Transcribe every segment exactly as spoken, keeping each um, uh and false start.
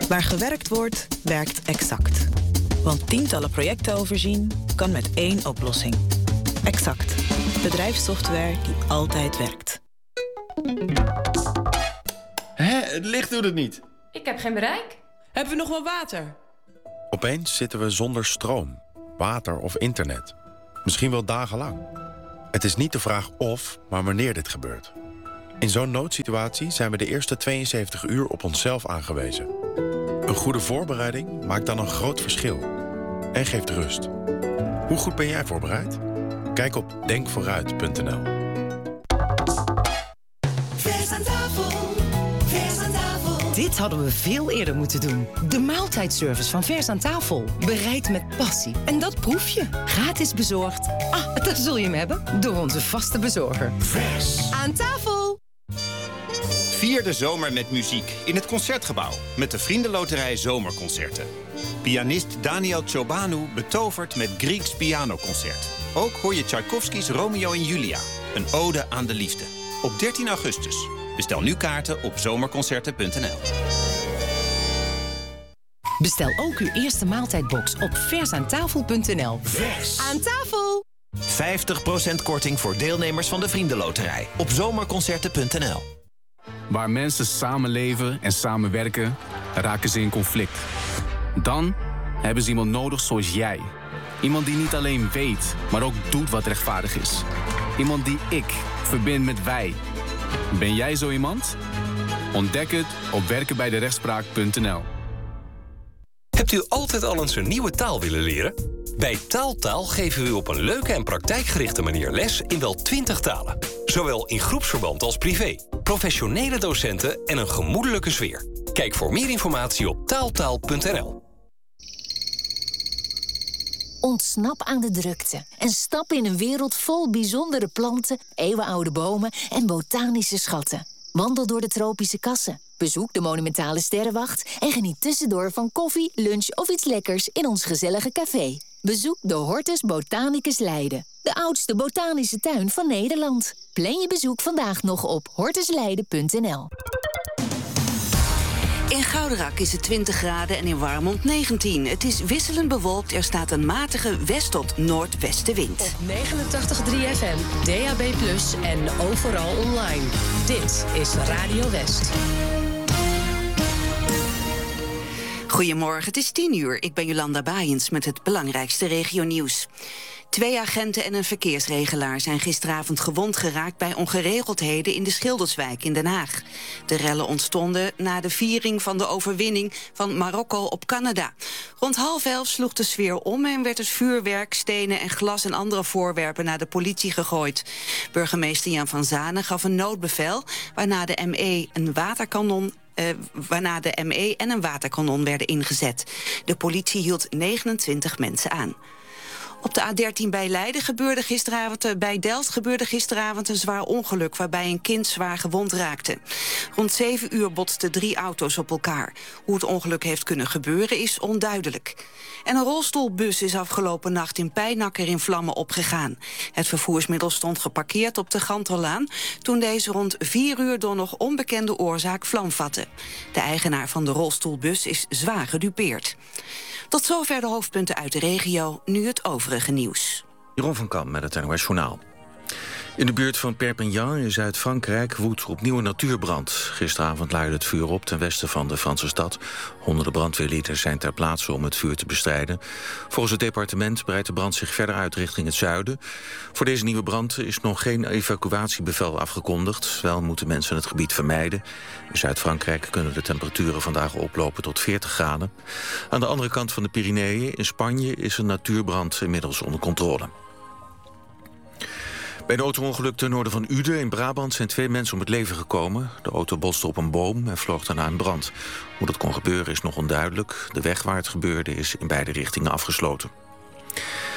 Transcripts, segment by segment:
Waar gewerkt wordt, werkt Exact. Want tientallen projecten overzien kan met één oplossing. Exact. Bedrijfssoftware die altijd werkt. Hé, het licht doet het niet. Ik heb geen bereik. Hebben we nog wel water? Opeens zitten we zonder stroom, water of internet. Misschien wel dagenlang. Het is niet de vraag of, maar wanneer dit gebeurt. In zo'n noodsituatie zijn we de eerste tweeënzeventig uur op onszelf aangewezen. Een goede voorbereiding maakt dan een groot verschil. En geeft rust. Hoe goed ben jij voorbereid? Kijk op denk vooruit punt n l. Vers aan tafel, vers aan tafel. Dit hadden we veel eerder moeten doen. De maaltijdservice van Vers aan tafel. Bereid met passie. En dat proef je. Gratis bezorgd. Ah, daar zul je hem hebben. Door onze vaste bezorger. Vers aan tafel. Vier de zomer met muziek in het Concertgebouw met de Vriendenloterij Zomerconcerten. Pianist Daniel Ciobanu betovert met Grieks pianoconcert. Ook hoor je Tchaikovskys Romeo en Julia, een ode aan de liefde. Op dertien augustus. Bestel nu kaarten op zomerconcerten punt n l. Bestel ook uw eerste maaltijdbox op versaantafel punt n l. Vers aan tafel. vijftig procent korting voor deelnemers van de Vriendenloterij op zomerconcerten punt n l. Waar mensen samenleven en samenwerken, raken ze in conflict. Dan hebben ze iemand nodig zoals jij. Iemand die niet alleen weet, maar ook doet wat rechtvaardig is. Iemand die ik verbind met wij. Ben jij zo iemand? Ontdek het op werken bij de rechtspraak punt n l. Hebt u altijd al eens een nieuwe taal willen leren? Bij Taaltaal geven we u op een leuke en praktijkgerichte manier les in wel twintig talen. Zowel in groepsverband als privé. Professionele docenten en een gemoedelijke sfeer. Kijk voor meer informatie op taaltaal punt n l. Ontsnap aan de drukte en stap in een wereld vol bijzondere planten, eeuwenoude bomen en botanische schatten. Wandel door de tropische kassen, bezoek de monumentale sterrenwacht en geniet tussendoor van koffie, lunch of iets lekkers in ons gezellige café. Bezoek de Hortus Botanicus Leiden, de oudste botanische tuin van Nederland. Plan je bezoek vandaag nog op hortusleiden punt n l. In Gouderak is het twintig graden en in Warmond negentien. Het is wisselend bewolkt. Er staat een matige west- tot noordwestenwind. Op negenentachtig komma drie F M, D A B plus, en overal online. Dit is Radio West. Goedemorgen, het is tien uur. Ik ben Jolanda Baaiens met het belangrijkste regionieuws. Twee agenten en een verkeersregelaar zijn gisteravond gewond geraakt bij ongeregeldheden in de Schilderswijk in Den Haag. De rellen ontstonden na de viering van de overwinning van Marokko op Canada. Rond half elf sloeg de sfeer om en werd het vuurwerk, stenen en glas en andere voorwerpen naar de politie gegooid. Burgemeester Jan van Zanen gaf een noodbevel, waarna de M E een waterkanon Uh, waarna de M E en een waterkanon werden ingezet. De politie hield negenentwintig mensen aan. Op de A dertien bij Leiden gebeurde gisteravond, bij Delft gebeurde gisteravond een zwaar ongeluk waarbij een kind zwaar gewond raakte. Rond zeven uur botsten drie auto's op elkaar. Hoe het ongeluk heeft kunnen gebeuren is onduidelijk. En een rolstoelbus is afgelopen nacht in Pijnakker in vlammen opgegaan. Het vervoersmiddel stond geparkeerd op de Ganterlaan toen deze rond vier uur door nog onbekende oorzaak vlam vatte. De eigenaar van de rolstoelbus is zwaar gedupeerd. Tot zover de hoofdpunten uit de regio, nu het overige nieuws. Jeroen van Kam met het N O S Journaal. In de buurt van Perpignan in Zuid-Frankrijk woedt opnieuw een natuurbrand. Gisteravond laaide het vuur op ten westen van de Franse stad. Honderden brandweerlieden zijn ter plaatse om het vuur te bestrijden. Volgens het departement breidt de brand zich verder uit richting het zuiden. Voor deze nieuwe brand is nog geen evacuatiebevel afgekondigd. Wel moeten mensen het gebied vermijden. In Zuid-Frankrijk kunnen de temperaturen vandaag oplopen tot veertig graden. Aan de andere kant van de Pyreneeën in Spanje is een natuurbrand inmiddels onder controle. Bij een auto-ongeluk ten noorden van Uden in Brabant zijn twee mensen om het leven gekomen. De auto botste op een boom en vloog daarna in brand. Hoe dat kon gebeuren is nog onduidelijk. De weg waar het gebeurde is in beide richtingen afgesloten.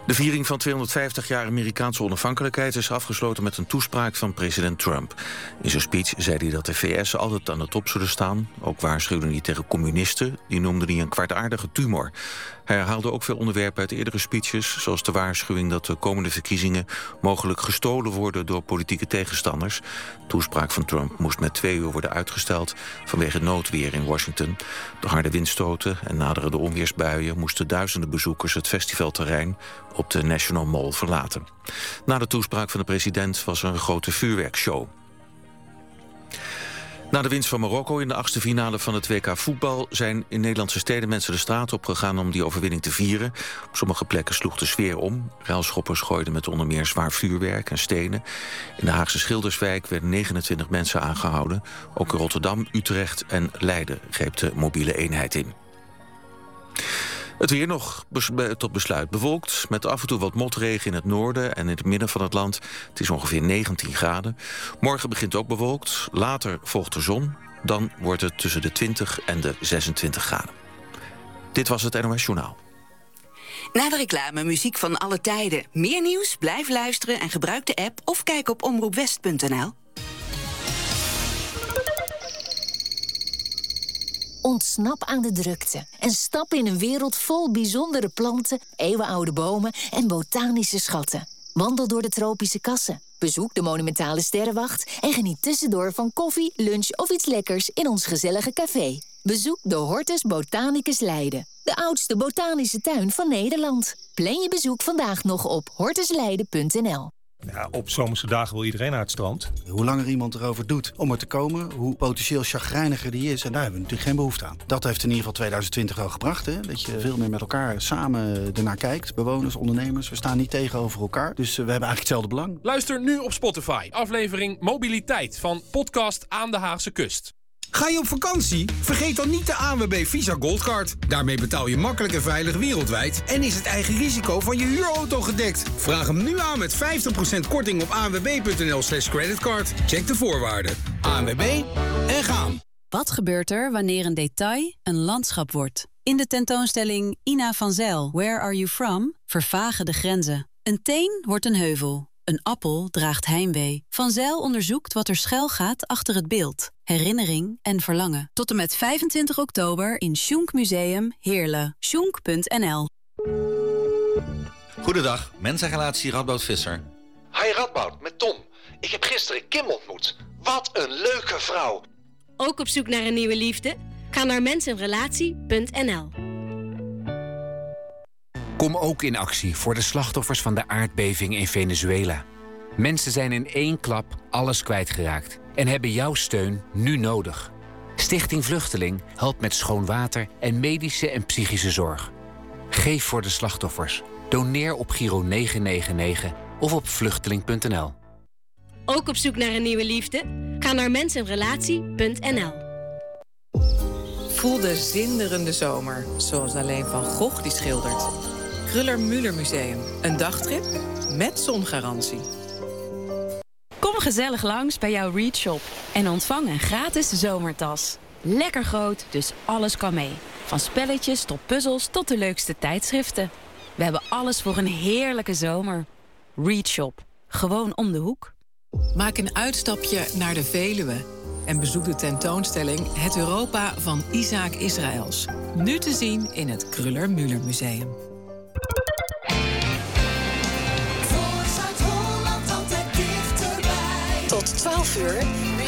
De viering van tweehonderdvijftig jaar Amerikaanse onafhankelijkheid is afgesloten met een toespraak van president Trump. In zijn speech zei hij dat de V S altijd aan de top zullen staan. Ook waarschuwde hij tegen communisten. Die noemde hij een kwaadaardige tumor. Hij herhaalde ook veel onderwerpen uit eerdere speeches, zoals de waarschuwing dat de komende verkiezingen mogelijk gestolen worden door politieke tegenstanders. De toespraak van Trump moest met twee uur worden uitgesteld vanwege noodweer in Washington. De harde windstoten en naderende onweersbuien moesten duizenden bezoekers het festivalterrein op de National Mall verlaten. Na de toespraak van de president was er een grote vuurwerkshow. Na de winst van Marokko in de achtste finale van het W K voetbal zijn in Nederlandse steden mensen de straat op gegaan om die overwinning te vieren. Op sommige plekken sloeg de sfeer om. Ruilschoppers gooiden met onder meer zwaar vuurwerk en stenen. In de Haagse Schilderswijk werden negenentwintig mensen aangehouden. Ook in Rotterdam, Utrecht en Leiden greep de mobiele eenheid in. Het weer nog bes- tot besluit bewolkt, met af en toe wat motregen in het noorden en in het midden van het land. Het is ongeveer negentien graden. Morgen begint ook bewolkt, later volgt de zon. Dan wordt het tussen de twintig en de zesentwintig graden. Dit was het N O S Journaal. Na de reclame muziek van alle tijden. Meer nieuws? Blijf luisteren en gebruik de app of kijk op omroep west punt n l. Ontsnap aan de drukte en stap in een wereld vol bijzondere planten, eeuwenoude bomen en botanische schatten. Wandel door de tropische kassen, bezoek de monumentale sterrenwacht en geniet tussendoor van koffie, lunch of iets lekkers in ons gezellige café. Bezoek de Hortus Botanicus Leiden, de oudste botanische tuin van Nederland. Plan je bezoek vandaag nog op hortusleiden punt n l. Ja, op zomerse dagen wil iedereen naar het strand. Hoe langer iemand erover doet om er te komen, hoe potentieel chagrijniger die is. En daar hebben we natuurlijk geen behoefte aan. Dat heeft in ieder geval twintig twintig wel gebracht. Hè? Dat je veel meer met elkaar samen ernaar kijkt. Bewoners, ondernemers, we staan niet tegenover elkaar. Dus we hebben eigenlijk hetzelfde belang. Luister nu op Spotify. Aflevering Mobiliteit van Podcast aan de Haagse Kust. Ga je op vakantie? Vergeet dan niet de A N W B Visa Goldcard. Daarmee betaal je makkelijk en veilig wereldwijd en is het eigen risico van je huurauto gedekt. Vraag hem nu aan met vijftig procent korting op a n w b punt n l slash creditcard. Check de voorwaarden. A N W B en gaan. Wat gebeurt er wanneer een detail een landschap wordt? In de tentoonstelling Ina van Zijl, Where Are You From? Vervagen de grenzen. Een teen wordt een heuvel. Een appel draagt heimwee. Van Zijl onderzoekt wat er schuil gaat achter het beeld. Herinnering en verlangen. Tot en met vijfentwintig oktober in Schunk Museum Heerlen. schunk punt n l. Goedendag, mensenrelatie Radboud Visser. Hi Radboud, met Tom. Ik heb gisteren Kim ontmoet. Wat een leuke vrouw. Ook op zoek naar een nieuwe liefde? Ga naar mensenrelatie punt n l. Kom ook in actie voor de slachtoffers van de aardbeving in Venezuela. Mensen zijn in één klap alles kwijtgeraakt en hebben jouw steun nu nodig. Stichting Vluchteling helpt met schoon water en medische en psychische zorg. Geef voor de slachtoffers. Doneer op Giro negen negen negen of op vluchteling punt n l. Ook op zoek naar een nieuwe liefde? Ga naar mensenrelatie punt n l. Voel de zinderende zomer, zoals alleen Van Gogh die schildert. Kruller-Müller Museum, een dagtrip met zongarantie. Kom gezellig langs bij jouw Read Shop en ontvang een gratis zomertas. Lekker groot, dus alles kan mee. Van spelletjes tot puzzels tot de leukste tijdschriften. We hebben alles voor een heerlijke zomer. Read Shop, gewoon om de hoek. Maak een uitstapje naar de Veluwe en bezoek de tentoonstelling Het Europa van Isaac Israëls. Nu te zien in het Kruller-Müller Museum. Voor Zuid-Holland altijd dichterbij. Tot twaalf uur.